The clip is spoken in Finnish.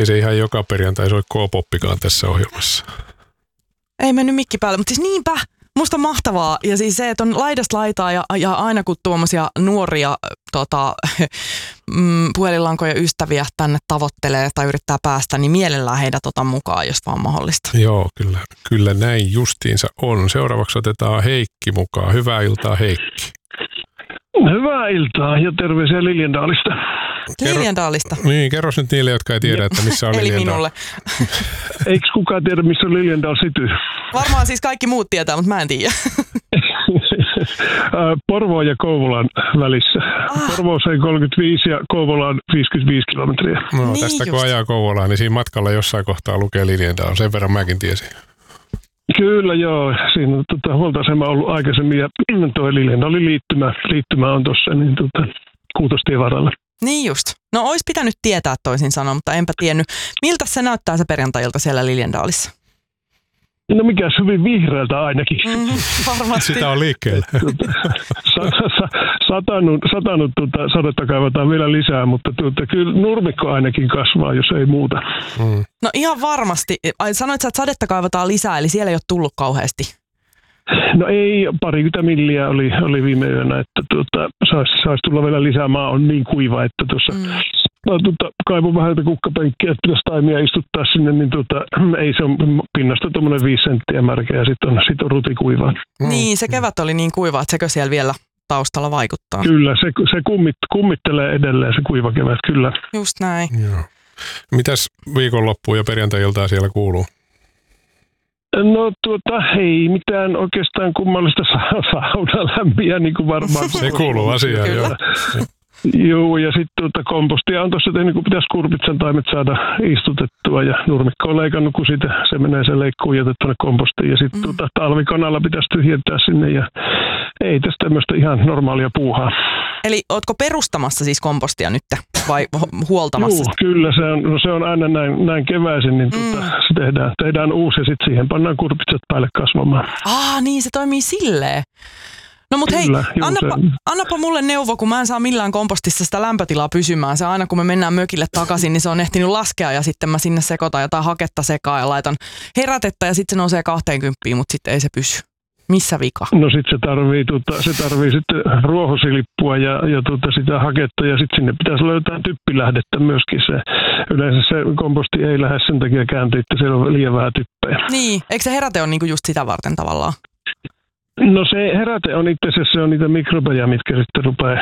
Ei se ihan joka perjantai soi K-poppikaan tässä ohjelmassa. Ei mennyt mikki päälle, mutta siis niinpä. Musta mahtavaa. Ja siis se, että on laidasta laitaa ja aina kun tuommoisia nuoria puhelinlankojen ystäviä tänne tavoittelee tai yrittää päästä, niin mielellään heidät otan mukaan, jos vaan mahdollista. Joo, kyllä näin justiinsa on. Seuraavaksi otetaan Heikki mukaan. Hyvää iltaa, Heikki. Hyvää iltaa ja terveisiä Liljendaalista. Liljendaalista? Niin, kerros nyt niille, jotka ei tiedä, että missä on Liljendaal. Eli minulle. Eikö kukaan tiedä, missä on Liljendal City? Varmaan siis kaikki muut tietää, mutta mä en tiedä. Porvoon ja Kouvolan välissä. Porvoossa on 35 ja Kouvola on 55 kilometriä. No, niin tästä just. kun ajaa Kouvolaan, niin siinä matkalla jossain kohtaa lukee Liljendaal. Sen verran mäkin tiesin. Kyllä joo, siinä on huoltoasema ollut aikaisemmin ja tuo Liljendalin liittymä on tuossa niin, Kuutostien varalla. Niin just. No ois pitänyt tietää toisin sanoa, mutta enpä tiennyt. Miltä se näyttää se perjantai-ilta siellä Liljendaalissa? No mikäs hyvin vihreältä ainakin. Varmasti. Sitä on liikkeellä. Satanut sadetta kaivataan vielä lisää, mutta kyllä nurmikko ainakin kasvaa, jos ei muuta. No ihan varmasti. Sanoit sä, että sadetta kaivataan lisää, eli siellä ei ole tullut kauheasti. No ei, 20 milliä oli viime yönä, että saisi tulla vielä lisää. Maa on niin kuiva, että tuossa kaivon vähän kukkapenkkiä, että pitäisi taimia istuttaa sinne, niin ei se on pinnasta tuommoinen 5 senttiä märkä ja sitten on rutikuivaa. Niin, se kevät oli niin kuiva, että sekö siellä vielä taustalla vaikuttaa? Kyllä, se kummittelee edelleen se kuiva kevät, kyllä. Just näin. Joo. Mitäs viikonloppuun ja perjantai-iltaa siellä kuuluu? No ei mitään oikeastaan kummallista saunalämpiä, niin kuin varmaan. Se kuuluu asiaan, joo. Joo, ja sitten kompostia on tuossa tehnyt, kun pitäisi kurpitsan taimet saada istutettua, ja nurmikko on leikannut, kun se menee se leikkuu jätet tuonne kompostiin, ja sitten talvikonalla pitäisi tyhjentää sinne, ja ei tästä tämmöistä ihan normaalia puuhaa. Eli ootko perustamassa siis kompostia nyt, vai huoltamassa? Joo, kyllä, se on aina näin keväisin, niin se tehdään uusi, ja sitten siihen pannaan kurpitsat päälle kasvamaan. Niin se toimii silleen. No mut hei, annapa mulle neuvo, kun mä en saa millään kompostissa sitä lämpötilaa pysymään. Se aina kun me mennään mökille takaisin, niin se on ehtinyt laskea ja sitten mä sinne sekoitan jotain haketta sekaan ja laitan herätettä ja sitten se nousee 20, mutta sitten ei se pysy. Missä vika? No sitten se tarvii sitten ruohosilippua ja sitä haketta ja sitten sinne pitäisi löytää typpilähdettä myöskin. Yleensä se komposti ei lähde sen takia kääntyä, että siellä on liian vähän typpejä. Niin, eikö se heräte ole niinku just sitä varten tavallaan? No se heräte on itse asiassa niitä mikrobeja, mitkä sitten rupeaa